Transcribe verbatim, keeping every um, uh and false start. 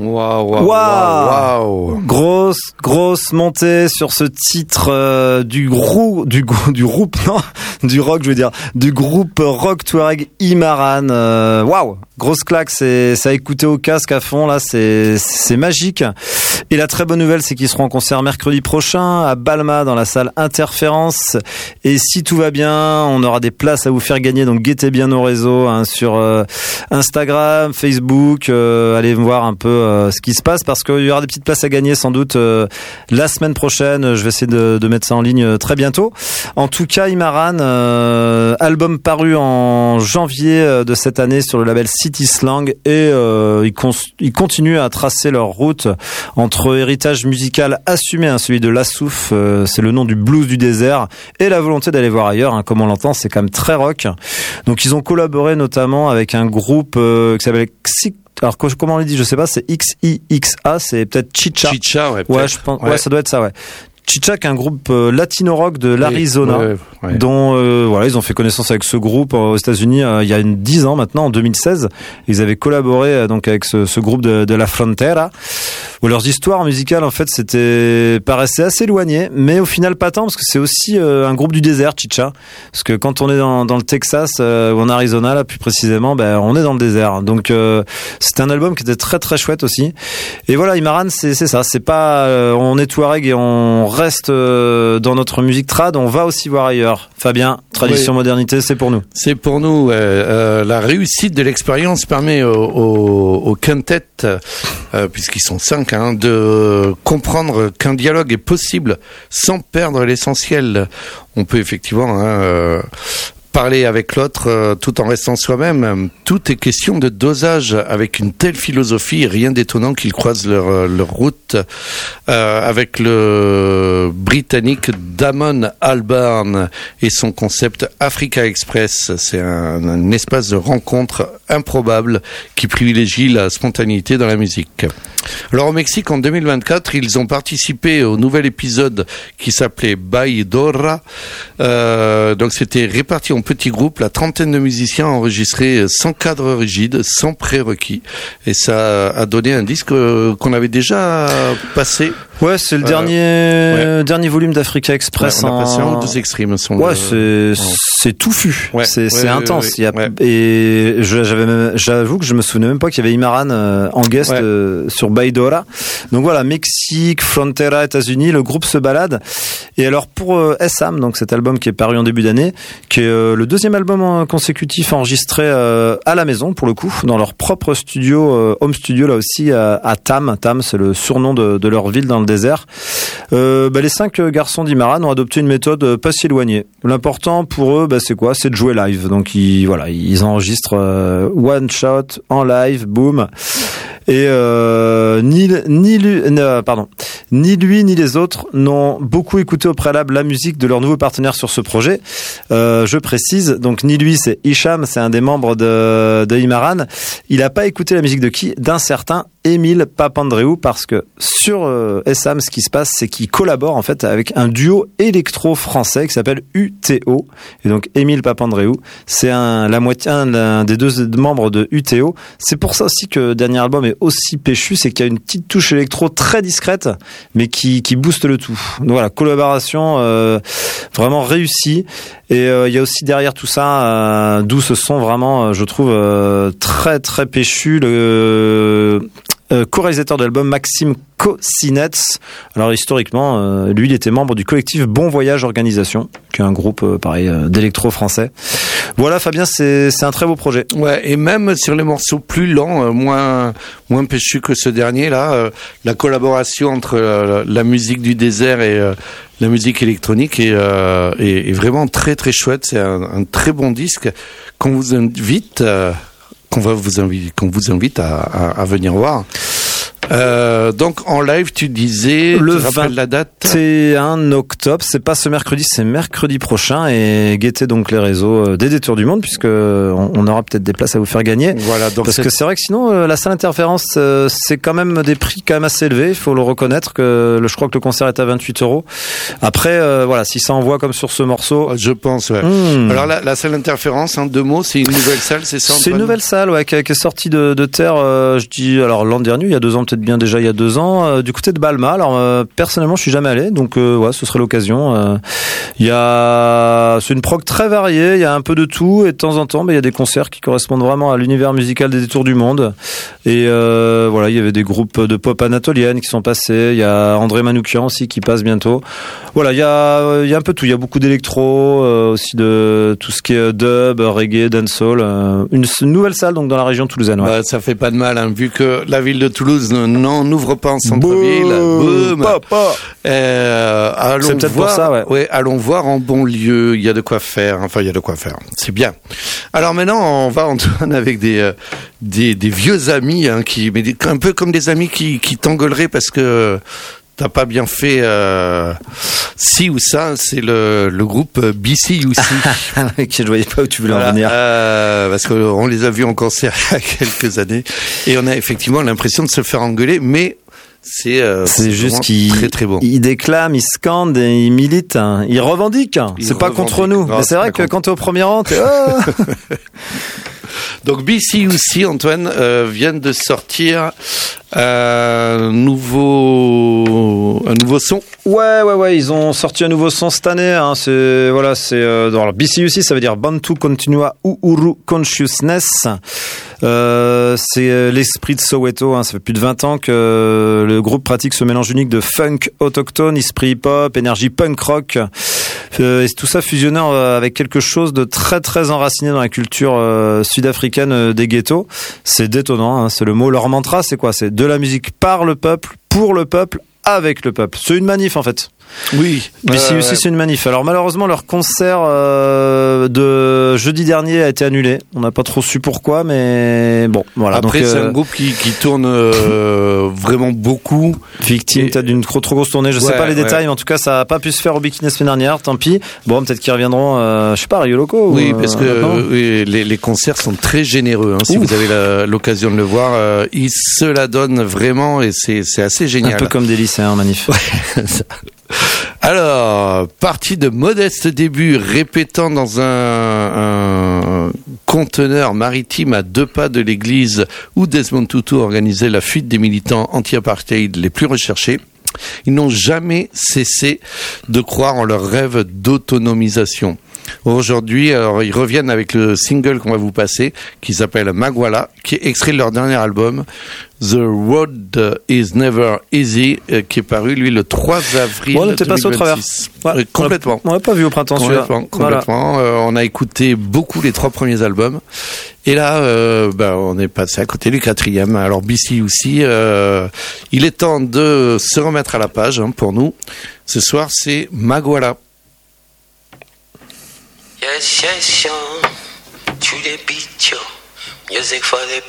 Waouh, waouh, waouh. Grosse, grosse montée sur ce titre euh, du groupe, du, du groupe, non, du rock, je veux dire, du groupe rock touareg Imaran. Euh, waouh, grosse claque, c'est, ça a écouté au casque à fond, là, c'est, c'est magique. Et la très bonne nouvelle, c'est qu'ils seront en concert mercredi prochain à Balma dans la salle Interférence. Et si tout va bien, on aura des places à vous faire gagner, donc guettez bien nos réseaux, hein, sur euh, Instagram, Facebook, euh, allez voir un peu euh, ce qui se passe, parce qu'il y aura des petites places à gagner sans doute euh, la semaine prochaine. Je vais essayer de, de mettre ça en ligne très bientôt. En tout cas, Imaran, euh, album paru en janvier de cette année sur le label City Slang, et euh, ils, cons- ils continuent à tracer leur route entre héritage musical assumé, hein, celui de Lassouf, euh, c'est le nom du blues du désert, et la volonté d'aller voir ailleurs, hein, comme on l'entend, c'est quand même très rock. Donc ils ont collaboré notamment avec un groupe euh, qui s'appelle Xi. Alors comment on le dit, je sais pas, c'est X I X A, c'est peut-être Chicha. Chicha, ouais. Ouais, je pense, ouais. ouais, ça doit être ça, ouais. Chicha, qui est un groupe euh, latino-rock de l'Arizona, oui, ouais, ouais. dont euh, voilà, ils ont fait connaissance avec ce groupe euh, aux États-Unis euh, il y a une dix ans maintenant, en deux mille seize. Ils avaient collaboré euh, donc avec ce, ce groupe de, de La Frontera. Où leurs histoires musicales, en fait, c'était paraissait assez éloignées, mais au final pas tant, parce que c'est aussi euh, un groupe du désert, Chicha. Parce que quand on est dans, dans le Texas euh, ou en Arizona, là plus précisément, ben on est dans le désert. Donc euh, c'était un album qui était très très chouette aussi. Et voilà, Imaran, c'est c'est ça. C'est pas euh, on est touareg et on reste euh, dans notre musique trad, on va aussi voir ailleurs. Fabien, tradition, oui. Modernité, c'est pour nous. C'est pour nous. Euh, euh, la réussite de l'expérience permet au, au, au quintet, euh, puisqu'ils sont cinq, hein, de comprendre qu'un dialogue est possible sans perdre l'essentiel. On peut effectivement hein, euh, parler avec l'autre euh, tout en restant soi-même. Tout est question de dosage. Avec une telle philosophie, rien d'étonnant qu'ils croisent leur, leur route euh, avec le Britannique Damon Albarn et son concept Africa Express. C'est un, un espace de rencontre improbable qui privilégie la spontanéité dans la musique. Alors au Mexique, en deux mille vingt-quatre, ils ont participé au nouvel épisode qui s'appelait Baidora. Euh, donc c'était réparti en petits groupes, la trentaine de musiciens enregistrés sans cadre rigide, sans prérequis. Et ça a donné un disque qu'on avait déjà passé. Ouais, c'est le euh, dernier ouais. dernier volume d'Africa Express. Ouais, on a passé en... un ou deux extrêmes. Ouais, le... c'est ouais. c'est touffu. Ouais. C'est ouais, c'est ouais, intense. Ouais, Il y a... ouais. Et je, j'avais même, j'avoue que je me souvenais même pas qu'il y avait Imaran euh, en guest ouais. euh, sur Baidora. Donc voilà, Mexique, Frontera, États-Unis, le groupe se balade. Et alors pour euh, Essam, donc cet album qui est paru en début d'année, qui est euh, le deuxième album consécutif enregistré euh, à la maison pour le coup, dans leur propre studio, euh, home studio là aussi à, à Tam. Tam, c'est le surnom de, de leur ville dans le désert. Euh, bah, les cinq garçons d'Imaran ont adopté une méthode pas si éloignée. L'important pour eux, bah, c'est quoi ? C'est de jouer live. Donc ils, voilà, ils enregistrent euh, one shot en live, boom. Et euh, ni ni lui, euh, pardon, ni lui ni les autres n'ont beaucoup écouté au préalable la musique de leur nouveau partenaire sur ce projet. Euh, je précise, donc ni lui, c'est Hicham, c'est un des membres de, de Imaran. Il n'a pas écouté la musique de qui ? D'un certain Émile Papandréou, parce que sur euh, Essam, ce qui se passe, c'est qu'il collabore en fait avec un duo électro-français qui s'appelle U T O. Et donc Émile Papandréou, c'est un, la moitié, un, un des deux membres de U T O. C'est pour ça aussi que le dernier album est aussi péchu, c'est qu'il y a une petite touche électro très discrète, mais qui, qui booste le tout. Donc voilà, collaboration euh, vraiment réussie. Et euh, il y a aussi derrière tout ça, euh, d'où ce son vraiment, je trouve, euh, très très péchu, le euh, co-réalisateur de l'album, Maxime Kosinets. Alors historiquement, euh, lui, il était membre du collectif Bon Voyage Organisation, qui est un groupe euh, pareil euh, d'électro français. Voilà, Fabien, c'est c'est un très beau projet. Ouais, et même sur les morceaux plus lents, euh, moins moins péchus que ce dernier là, euh, la collaboration entre euh, la musique du désert et euh, la musique électronique est, euh, est, est vraiment très très chouette. C'est un, un très bon disque qu'on vous invite, euh, qu'on va vous inviter, qu'on vous invite à, à, à venir voir. Euh, donc en live, tu disais, le tu rappelles la date ? vingt et un octobre, c'est pas ce mercredi, c'est mercredi prochain, et guettez donc les réseaux des Détours du Monde, puisque on, on aura peut-être des places à vous faire gagner. Voilà, donc parce c'est... que c'est vrai que sinon la salle Interférence, c'est quand même des prix quand même assez élevés, il faut le reconnaître, que le, je crois que le concert est à vingt-huit euros. Après, euh, voilà, si ça envoie comme sur ce morceau, je pense. Ouais. Mmh. Alors la, la salle Interférence, en hein, deux mots, c'est une nouvelle salle, c'est ça ? C'est une nouvelle salle, ouais, qui, qui est sortie de, de terre. Euh, je dis alors l'an dernier, il y a deux ans peut-être peut-être bien déjà il y a deux ans, euh, du côté de Balma. Alors euh, personnellement, je suis jamais allé, donc euh, ouais, ce serait l'occasion. Euh, il y a, c'est une prog très variée, il y a un peu de tout, et de temps en temps, bah, il y a des concerts qui correspondent vraiment à l'univers musical des Détours du Monde. Et euh, voilà, il y avait des groupes de pop anatolienne qui sont passés. Il y a André Manoukian aussi qui passe bientôt. Voilà, il y a, il y a un peu tout. Il y a beaucoup d'électro, euh, aussi de tout ce qui est dub, reggae, dancehall. Euh, une, une nouvelle salle donc dans la région toulousaine. Ouais. Bah, ça fait pas de mal, hein, vu que la ville de Toulouse n'en ouvre pas en centre-ville. Boum. Euh, allons C'est peut-être voir, pour ça, ouais. ouais. Allons voir en bon lieu. Il y a de quoi faire. Enfin, il y a de quoi faire. C'est bien. Alors maintenant, on va Antoine avec des euh, des, des vieux amis, hein, qui, mais des, un peu comme des amis qui qui t'engueuleraient parce que t'as pas bien fait euh, ci ou ça. C'est le, le groupe B C U C. Je ne voyais pas où tu voulais voilà, en venir. Euh, parce qu'on les a vus en concert il y a quelques années. Et on a effectivement l'impression de se faire engueuler, mais c'est, euh, c'est, c'est juste qu'ils très, très bon. Ils déclament, ils scandent, et ils militent, hein. Ils revendiquent. Ils c'est revendiquent. Pas contre nous. Non, mais c'est, c'est vrai que contre... quand t'es au premier rang, t'es... Oh Donc B C U C, Antoine, euh, viennent de sortir un nouveau, un nouveau son. Ouais, ouais, ouais, ils ont sorti un nouveau son cette année. Hein. C'est voilà, c'est euh, alors B C U C, ça veut dire Bantu Continua Uhuru Consciousness. Euh, c'est l'esprit de Soweto. Hein. Ça fait plus de vingt ans que euh, le groupe pratique ce mélange unique de funk autochtone, esprit hip-hop, énergie punk rock. Euh, et tout ça fusionné euh, avec quelque chose de très très enraciné dans la culture euh, sud-africaine euh, des ghettos. C'est détonnant, hein, c'est le mot. Leur mantra, c'est quoi? C'est de la musique par le peuple, pour le peuple, avec le peuple. C'est une manif en fait. Oui. B C U C, euh, c'est une manif. Alors malheureusement, leur concert euh, de jeudi dernier a été annulé. On n'a pas trop su pourquoi, mais bon, voilà. Après, donc, c'est euh... un groupe qui, qui tourne euh, vraiment beaucoup. Victime, et... peut-être d'une trop, trop grosse tournée. Je ouais, sais pas les ouais. détails, mais en tout cas, ça a pas pu se faire au Bikini la semaine dernière. Tant pis. Bon, peut-être qu'ils reviendront. Euh, je sais pas, à Rio Loco. Oui, ou, parce que euh, oui, les, les concerts sont très généreux. Hein, si Ouf. vous avez la, l'occasion de le voir, euh, ils se la donnent vraiment, et c'est, c'est assez génial. Un peu comme des lycéens en manif. Alors, partie de modeste début, répétant dans un, un conteneur maritime à deux pas de l'église où Desmond Tutu organisait la fuite des militants anti-apartheid les plus recherchés. Ils n'ont jamais cessé de croire en leur rêve d'autonomisation. Aujourd'hui, alors, ils reviennent avec le single qu'on va vous passer, qui s'appelle Magwala, qui est extrait de leur dernier album, The Road Is Never Easy, qui est paru, lui, le trois avril bon, on était passé au travers. Ouais, complètement. On l'a pas vu au printemps, complètement, complètement. Voilà. Euh, on a écouté beaucoup les trois premiers albums. Et là, euh, bah, on est passé à côté du quatrième. Alors, B C U C, euh, il est temps de se remettre à la page, hein, pour nous. Ce soir, c'est Magwala. Yes, yes, yo, to the beat, yo. Music for the